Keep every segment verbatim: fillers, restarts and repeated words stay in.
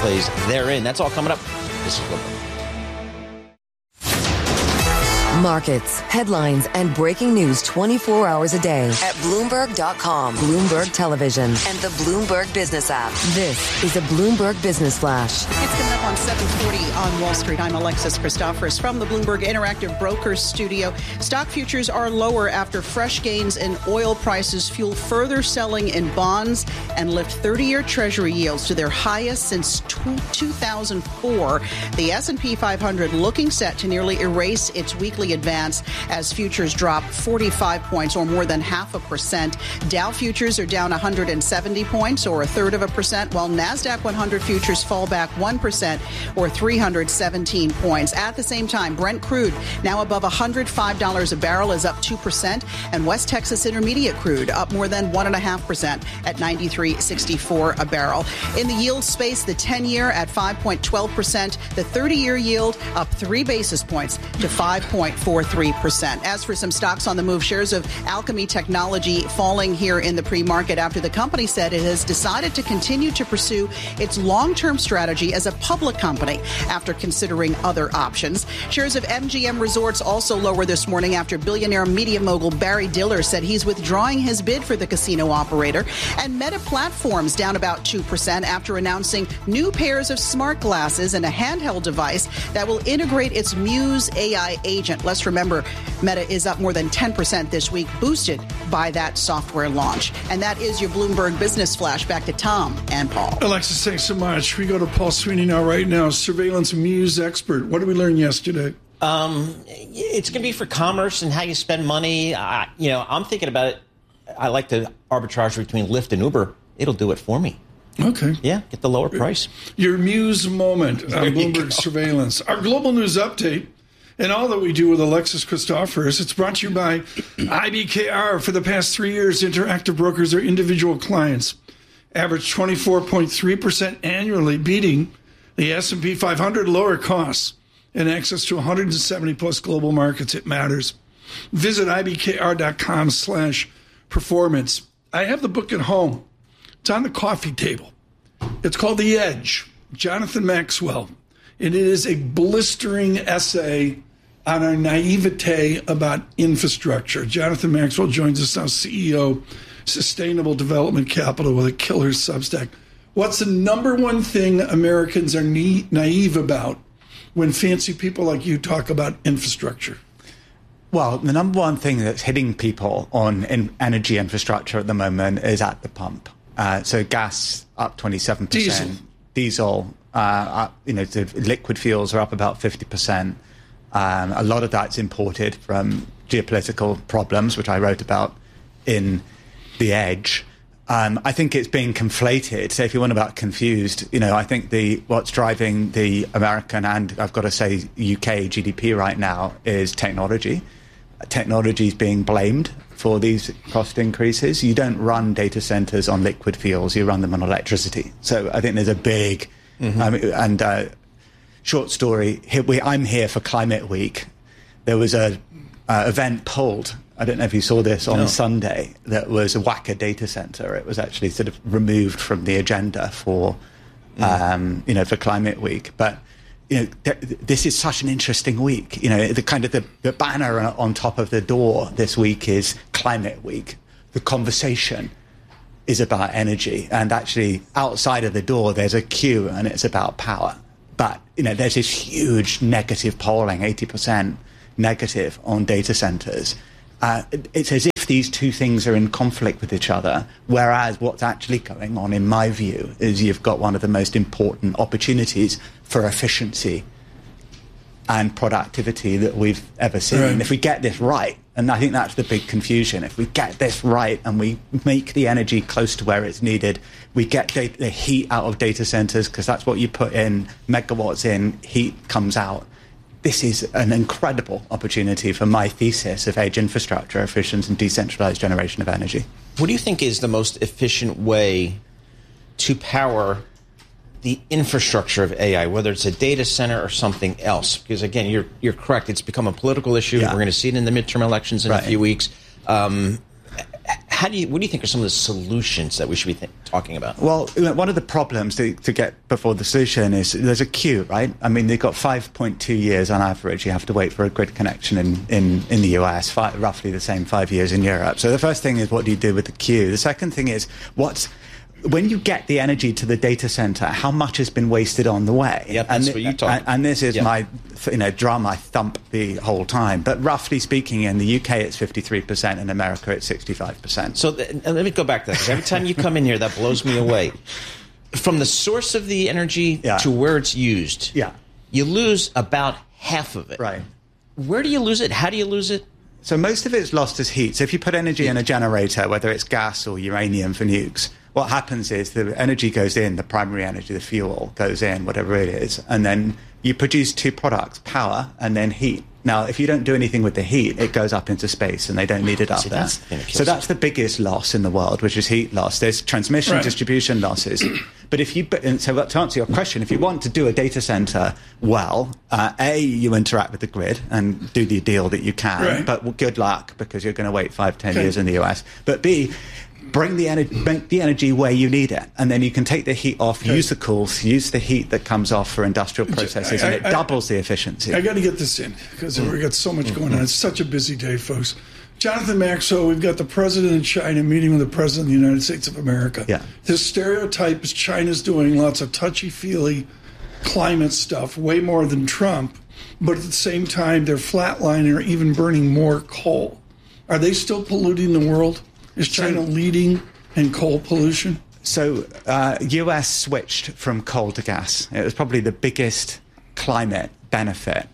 plays therein. That's all coming up. This is Bloomberg. Markets, headlines, and breaking news twenty-four hours a day at Bloomberg dot com, Bloomberg Television, and the Bloomberg Business app. This is a Bloomberg Business Flash. It's coming up on seven forty on Wall Street. I'm Alexis Christoforous from the Bloomberg Interactive Brokers studio. Stock futures are lower after fresh gains in oil prices fuel further selling in bonds and lift thirty-year Treasury yields to their highest since two thousand four. The S and P five hundred looking set to nearly erase its weekly advance as futures drop forty-five points or more than half a percent. Dow futures are down one hundred seventy points or a third of a percent, while NASDAQ one hundred futures fall back one percent or three hundred seventeen points. At the same time, Brent crude now above one hundred five dollars a barrel is up two percent, and West Texas Intermediate crude up more than one point five percent at ninety-three sixty-four a barrel. In the yield space, the ten-year at five point one two percent, the thirty-year yield up three basis points to five point four three percent. As for some stocks on the move, shares of Alchemy Technology falling here in the pre-market after the company said it has decided to continue to pursue its long-term strategy as a public company after considering other options. Shares of M G M Resorts also lower this morning after billionaire media mogul Barry Diller said he's withdrawing his bid for the casino operator. And Meta Platforms down about two percent after announcing new pairs of smart glasses and a handheld device that will integrate its Muse A I agent. Let's remember, Meta is up more than ten percent this week, boosted by that software launch. And that is your Bloomberg Business Flash. Back to Tom and Paul. Alexis, thanks so much. We go to Paul Sweeney now, right now, surveillance Muse expert. What did we learn yesterday? Um, it's going to be for commerce and how you spend money. Uh, you know, I'm thinking about it. I like the arbitrage between Lyft and Uber. It'll do it for me. Okay. Yeah, get the lower price. Your Muse moment on Bloomberg Surveillance. Our global news update and all that we do with Alexis Christoforous. It's brought to you by I B K R. For the past three years, Interactive Brokers are individual clients. Average twenty-four point three percent annually, beating the S and P five hundred, lower costs, and access to one hundred seventy plus global markets. It matters. Visit ibkr.com slash performance. I have the book at home. It's on the coffee table. It's called The Edge, Jonathan Maxwell. And it is a blistering essay on our naivete about infrastructure. Jonathan Maxwell joins us now, C E O, Sustainable Development Capital, with a killer Substack. What's the number one thing Americans are na- naive about when fancy people like you talk about infrastructure? Well, the number one thing that's hitting people on in energy infrastructure at the moment is at the pump. Uh, so gas up twenty-seven percent. Diesel. Diesel, uh, up, you know, the liquid fuels are up about fifty percent. Um, a lot of that's imported from geopolitical problems, which I wrote about in The Edge. Um, I think it's being conflated. So if you want about confused, you know, I think the what's driving the American and I've got to say U K G D P right now is technology. Technology is being blamed for these cost increases. You don't run data centers on liquid fuels, you run them on electricity. So I think there's a big, mm-hmm. um, and uh, short story, here we, I'm here for Climate Week. There was a uh, event pulled, I don't know if you saw this on no. Sunday, that was a Wacker data center. It was actually sort of removed from the agenda for, mm. um, you know, for Climate Week. But you know, th- this is such an interesting week. You know, the kind of the, the banner on top of the door this week is Climate Week. The conversation is about energy, and actually outside of the door there's a queue, and it's about power. But you know, there's this huge negative polling, eighty percent negative on data centers. Uh, it's as if these two things are in conflict with each other, whereas what's actually going on, in my view, is you've got one of the most important opportunities for efficiency and productivity that we've ever seen. Right. If we get this right, and I think that's the big confusion, if we get this right and we make the energy close to where it's needed, we get data, the heat out of data centers, because that's what you put in, megawatts in, heat comes out. This is an incredible opportunity for my thesis of edge infrastructure, efficient and decentralized generation of energy. What do you think is the most efficient way to power the infrastructure of A I, whether it's a data center or something else? Because, again, you're you're correct. It's become a political issue. Yeah. We're going to see it in the midterm elections in right. a few weeks. Um, how do you, what do you think are some of the solutions that we should be th- talking about? Well, one of the problems to, to get before the solution is there's a queue, right? I mean, they've got five point two years on average you have to wait for a grid connection in, in, in the U S, five, roughly the same five years in Europe. So the first thing is, what do you do with the queue? The second thing is, what's when you get the energy to the data center, how much has been wasted on the way? Yep, that's and, what you talk and, and this is yep. my, you know, drum I thump the whole time. But roughly speaking, in the U K, it's fifty-three percent. In America, it's sixty-five percent. So th- let me go back to that, because every time you come in here, that blows me away. From the source of the energy yeah. to where it's used, yeah. you lose about half of it. Right. Where do you lose it? How do you lose it? So most of it's lost as heat. So if you put energy in a generator, whether it's gas or uranium for nukes, what happens is the energy goes in, the primary energy, the fuel goes in, whatever it is, and then you produce two products, power and then heat. Now, if you don't do anything with the heat, it goes up into space, and they don't need it up See, there. that's the So that's the biggest loss in the world, which is heat loss. There's transmission, right. distribution losses. But if you, and so to answer your question, if you want to do a data center well, uh, A, you interact with the grid and do the deal that you can, right. but well, good luck, because you're going to wait five, ten okay. years in the U S. But B, bring the energy, make the energy where you need it, and then you can take the heat off, okay. use the cools, use the heat that comes off for industrial processes, I, I, and it I, doubles the efficiency. I got to get this in, because mm. we've got so much going on. It's such a busy day, folks. Jonathan Maxwell, we've got the president of China meeting with the president of the United States of America. Yeah. This stereotype is China's doing lots of touchy-feely climate stuff, way more than Trump, but at the same time, they're flatlining or even burning more coal. Are they still polluting the world? Is China so, leading in coal pollution? So uh, U S switched from coal to gas. It was probably the biggest climate benefit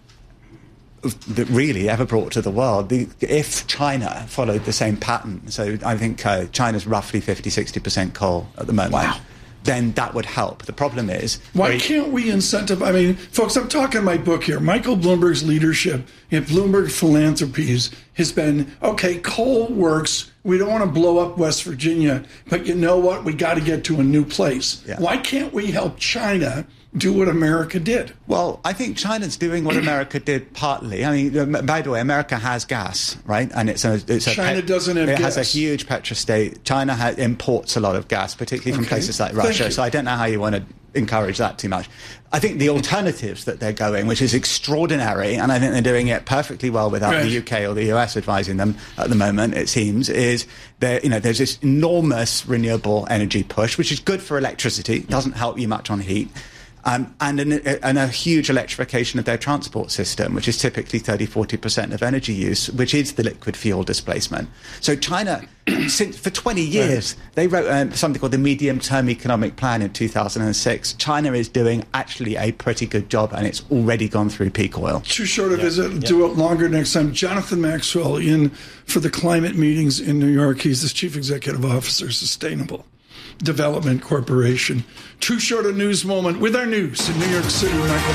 that really ever brought to the world. The, if China followed the same pattern, so I think uh, China's roughly fifty, sixty percent coal at the moment. Wow. Then that would help. The problem is... Why we, can't we incentivize... I mean, folks, I'm talking my book here. Michael Bloomberg's leadership at Bloomberg Philanthropies has been, okay, coal works. We don't want to blow up West Virginia, but you know what? We got to get to a new place. Yeah. Why can't we help China do what America did? Well, I think China's doing what America did partly. I mean, by the way, America has gas, right? And it's a, it's a China pet, doesn't have it gas. It has a huge petrostate. China ha- imports a lot of gas, particularly from okay. places like Russia. So I don't know how you want to encourage that too much. I think the alternatives that they're going, which is extraordinary, and I think they're doing it perfectly well without right. the U K or the U S advising them at the moment, it seems, is there, you know, there's this enormous renewable energy push, which is good for electricity, doesn't help you much on heat. Um, and, an, and a huge electrification of their transport system, which is typically thirty, forty percent of energy use, which is the liquid fuel displacement. So China, since, for twenty years, they wrote um, something called the Medium-Term Economic Plan in two thousand six. China is doing actually a pretty good job, and it's already gone through peak oil. Too short a yeah. visit. Yeah. Do it longer next time. Jonathan Maxwell in for the climate meetings in New York. He's the Chief Executive Officer of Sustainable Development Corporation. Too short a news moment with our news in New York City. Michael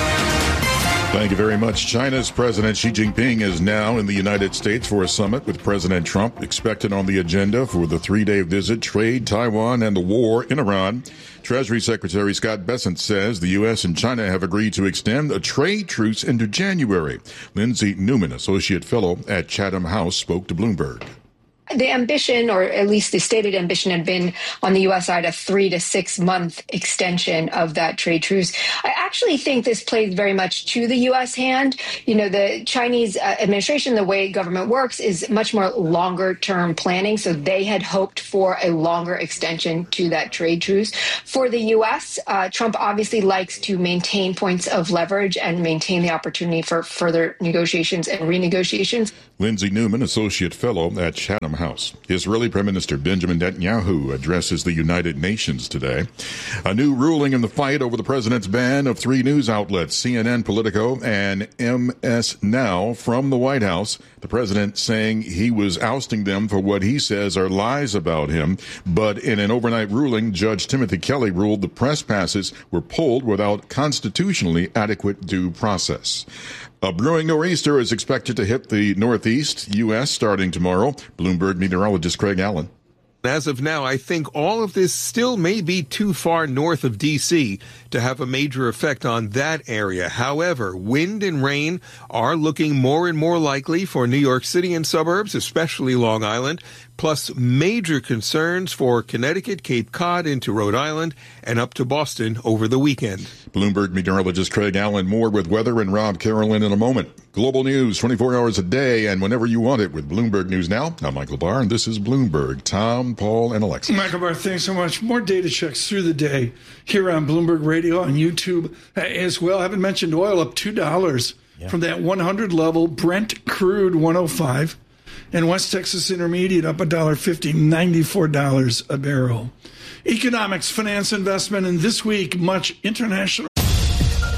Barr. Thank you very much. China's President Xi Jinping is now in the United States for a summit with President Trump, expected on the agenda for the three-day visit, trade, Taiwan, and the war in Iran. Treasury Secretary Scott Bessent says the U S and China have agreed to extend a trade truce into January. Lindsay Newman, Associate Fellow at Chatham House, spoke to Bloomberg. The ambition, or at least the stated ambition, had been on the U S side a three to six month extension of that trade truce. I actually think this plays very much to the U S hand. You know, the Chinese uh, administration, the way government works, is much more longer term planning. So they had hoped for a longer extension to that trade truce. For the U S, uh, Trump obviously likes to maintain points of leverage and maintain the opportunity for further negotiations and renegotiations. Lindsay Newman, Associate Fellow at Chatham House. Israeli Prime Minister Benjamin Netanyahu addresses the United Nations today. A new ruling in the fight over the president's ban of three news outlets, C N N, Politico, and M S Now, from the White House. The president saying he was ousting them for what he says are lies about him. But in an overnight ruling, Judge Timothy Kelly ruled the press passes were pulled without constitutionally adequate due process. A brewing nor'easter is expected to hit the northeast U S starting tomorrow. Bloomberg meteorologist Craig Allen. As of now, I think all of this still may be too far north of D C to have a major effect on that area. However, wind and rain are looking more and more likely for New York City and suburbs, especially Long Island. plus major concerns for Connecticut, Cape Cod into Rhode Island, and up to Boston over the weekend. Bloomberg meteorologist Craig Allen Moore with weather and Rob Carolyn in a moment. Global news twenty-four hours a day and whenever you want it with Bloomberg News Now. I'm Michael Barr, and this is Bloomberg. Tom, Paul, and Alexa. Michael Barr, thanks so much. More data checks through the day here on Bloomberg Radio, on YouTube uh, as well. I haven't mentioned oil up two dollars yeah. from that one hundred level. Brent crude one oh five. And West Texas Intermediate up one dollar fifty, ninety-four dollars a barrel. Economics, finance, investment, and this week, much international